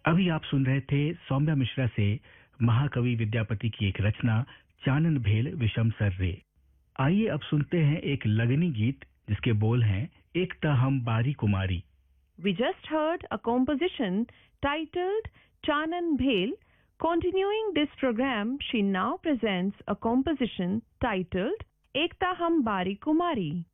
अभी आप सुन रहे थे सौम्या मिश्रा से महाकवि विद्यापति की एक रचना चानन भेल विषम सर रे। आइए अब सुनते हैं एक लगनी गीत जिसके बोल हैं एकता हम बारी कुमारी। We just heard a composition titled Chanan Bhel. Continuing this program, she now presents a composition titled Ekta Hum Bari Kumari.